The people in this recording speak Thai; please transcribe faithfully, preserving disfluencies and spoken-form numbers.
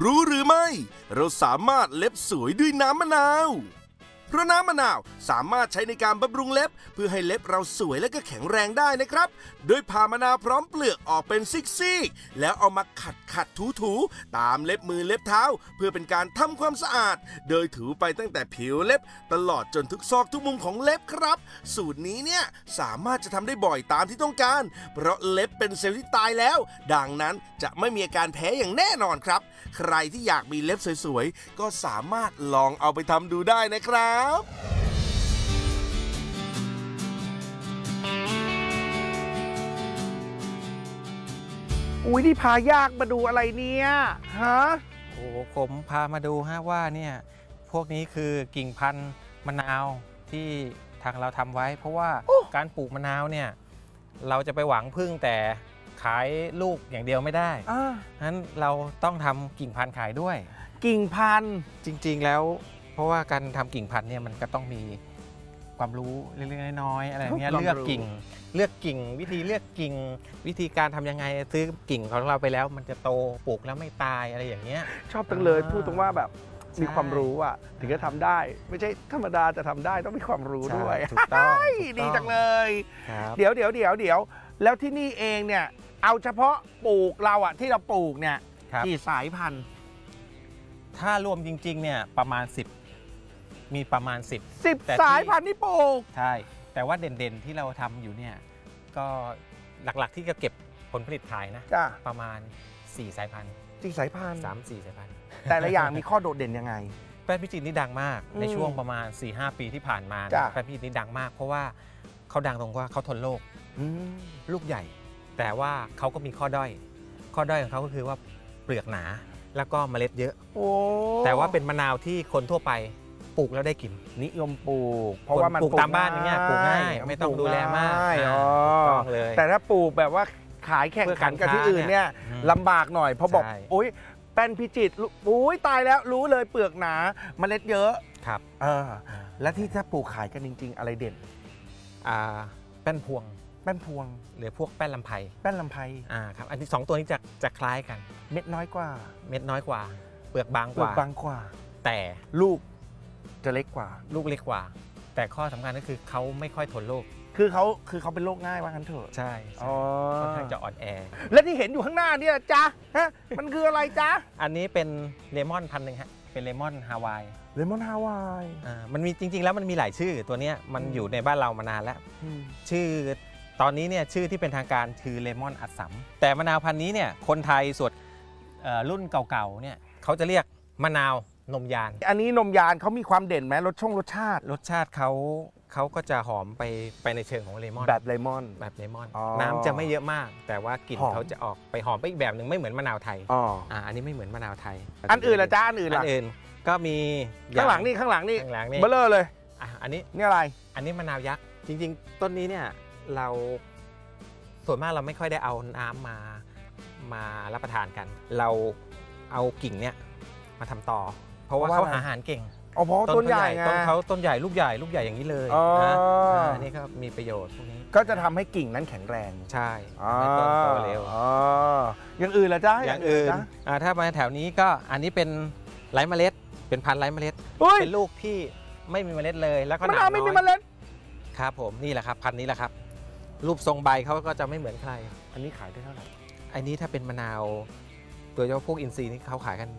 รู้หรือไม่เราสามารถเล็บสวยด้วยน้ำมะนาวเพราะน้ำมะนาวสามารถใช้ในการบำรุงเล็บเพื่อให้เล็บเราสวยและก็แข็งแรงได้นะครับโดยผ่ามะนาวพร้อมเปลือกออกเป็นซิกๆแล้วเอามาขัดขัดถูถูตามเล็บมือเล็บเท้าเพื่อเป็นการทำความสะอาดโดยถูไปตั้งแต่ผิวเล็บตลอดจนทุกซอกทุกมุมของเล็บครับสูตรนี้เนี่ยสามารถจะทำได้บ่อยตามที่ต้องการเพราะเล็บเป็นเซลล์ที่ตายแล้วดังนั้นจะไม่มีอาการแพ้อย่างแน่นอนครับใครที่อยากมีเล็บสวยๆก็สามารถลองเอาไปทำดูได้นะครับอุ้ยนี่พายากมาดูอะไรเนี่ยฮะโอ้ผมพามาดูฮะว่าเนี่ยพวกนี้คือกิ่งพันธุ์มะนาวที่ทางเราทำไว้ เพราะว่าการปลูกมะนาวเนี่ยเราจะไปหวังพึ่งแต่ขายลูกอย่างเดียวไม่ได้ฉะนั้นเราต้องทำกิ่งพันธุ์ขายด้วยกิ่งพันธุ์จริงๆแล้วเพราะว่าการทำกิ่งพันธุ์เนี่ยมันก็ต้องมีความรู้เล็กๆน้อยๆอะไรเงี้ยเลือกกิ่งเลือกกิ่งวิธีเลือกกิ่งวิธีการทำยังไงซื้อกิ่งของเราไปแล้วมันจะโตปลูกแล้วไม่ตายอะไรอย่างเงี้ยชอบจังเลยพูดตรงว่าแบบมีความรู้อ่ะถึงจะทำได้ไม่ใช่ธรรมดาจะทำได้ต้องมีความรู้ด้วยถูกต้องดีจังเลยเดี๋ยวเดี๋ยวเดี๋ยวเดี๋ยวแล้วที่นี่เองเนี่ยเอาเฉพาะปลูกเราอ่ะที่เราปลูกเนี่ยกี่สายพันธุ์ถ้ารวมจริงๆเนี่ยประมาณสิบมีประมาณสิบสิบสายพันธุ์ที่ปลูกใช่แต่ว่าเด่นๆที่เราทำอยู่เนี่ยก็หลักๆที่จะเก็บผลผลิตขายนะประมาณสี่สายพันธุ์สี่สายพันธุ์สามสี่สายพันธุ์แต่ละอย่างมีข้อโดดเด่นยังไงแป้นพิจิตรนี่ดังมากในช่วงประมาณ สี่ห้า ปีที่ผ่านมาแป้นพิจิตรนี่ดังมากเพราะว่าเขาดังตรงว่าเขาทนโรคลูกใหญ่แต่ว่าเขาก็มีข้อด้อยข้อด้อยของเขาก็คือว่าเปลือกหนาแล้วก็เมล็ดเยอะแต่ว่าเป็นมะนาวที่คนทั่วไปปลูกแล้วได้กินนิยมปลูกเพราะว่ามันปลูกตามบ้านอย่างเงี้ยปลูกง่ายไม่ต้องดูแลมากต้องเลยแต่ถ้าปลูกแบบว่าขายแข่งขันกับที่อื่นเนี่ยลำบากหน่อยเพราะบอกโอ๊ยแป้นพิจิตรอุ้ยตายแล้วรู้เลยเปลือกหนาเมล็ดเยอะครับเออและที่ถ้าปลูกขายกันจริงๆอะไรเด่นอ่าแป้นพวงแป้นพวงหรือพวกแป้นลำไพแป้นลำไพอ่าครับอันที่สองตัวนี้จะจะคล้ายกันเม็ดน้อยกว่าเม็ดน้อยกว่าเปลือกบางกว่าเปลือกบางกว่าแต่ลูกจะเล็กกว่าลูกเล็กกว่าแต่ข้อสำคัญก็คือเขาไม่ค่อยทนโรคคือเขาคือเขาเป็นโรคง่ายว่างั้นเถอะใช่ค่อนข้างจะอ่อนแอและที่เห็นอยู่ข้างหน้านี่จ๊ะฮะมันคืออะไรจ๊ะอันนี้เป็นเลมอนพันธุ์หนึ่งฮะเป็นเลมอนฮาวายเลมอนฮาวายอ่ามันมีจริงๆแล้วมันมีหลายชื่อตัวเนี้ยมันอยู่ในบ้านเรามานานแล้วชื่อตอนนี้เนี่ยชื่อที่เป็นทางการคือเลมอนอัดสัมแต่มะนาวพันธุ์นี้เนี่ยคนไทยส่วนรุ่นเก่าๆเนี่ยเขาจะเรียกมะนาวนมยานอันนี้นมยานเขามีความเด่นไหมรสช่องรสชาติรสชาติเขาเขาก็จะหอมไปไปในเชิงของเลมอนแบบเลมอนแบบเลมอนน้ำจะไม่เยอะมากแต่ว่ากลิ่นเขาจะออกไปหอมไปอีกแบบหนึ่งไม่เหมือนมะนาวไทยอ๋ออันนี้ไม่เหมือนมะนาวไทยอันอื่นละจ้าอันอื่นอันอื่นก็มีข้างหลังนี่ข้างหลังนี่ข้างหลังนี่เบลอเลยอันนี้นี่อะไรอันนี้มะนาวยักษ์จริงๆต้นนี้เนี่ยเราส่วนมากเราไม่ค่อยได้เอาน้ำมามารับประทานกัน เราเอากิ่งเนี่ยมาทำต่อเพราะว่าเขาหาอาหารเก่งอ๋อเพราะต้นใหญ่ต้นเขาต้นใหญ่ลูกใหญ่ลูกใหญ่อย่างนี้เลยนะอันนี้ก็มีประโยชน์พวกนี้ก็จะทำให้กิ่งนั้นแข็งแรงใช่ให้ต้นโตเร็วอย่างอื่นล่ะจ๊ะอย่างอื่นถ้ามาแถวนี้ก็อันนี้เป็นไร้เมล็ดเป็นพันธุ์ไร้เมล็ดเป็นลูกที่ไม่มีเมล็ดเลยแล้วก็หนาน้อยไม่มีเมล็ดครับผมนี่แหละครับพันธุ์นี้แหละครับรูปทรงใบเขาก็จะไม่เหมือนใครอันนี้ขายได้เท่าไหร่อันนี้ถ้าเป็นมะนาวโดยเฉพาะพวกอินทรีย์นี่เขาขายกัน